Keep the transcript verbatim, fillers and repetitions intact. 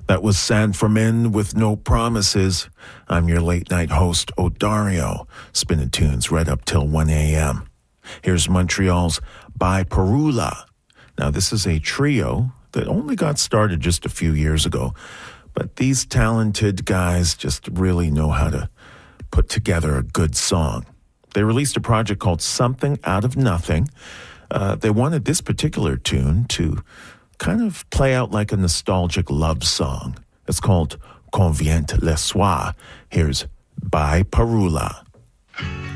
That was San Fermin with No Promises. I'm your late-night host, Odario, spinning tunes right up till one a.m. Here's Montreal's By Perula. Now, this is a trio that only got started just a few years ago, but these talented guys just really know how to put together a good song. They released a project called Something Out of Nothing. Uh, they wanted this particular tune to kind of play out like a nostalgic love song. It's called Quand vient le soir. Here's By Perula.